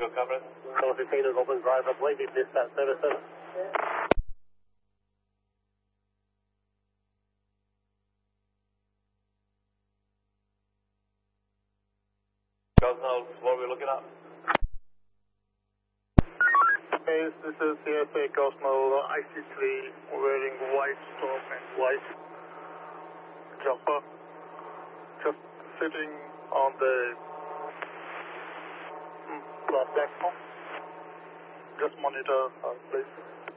Cameron. Call 15 is open drive, I believe you've missed that service. Gosnell, what are we looking at? Hey, this is CSA Gosnell IC3 wearing white top and white jumper. Just sitting on the platform. Just monitor, please.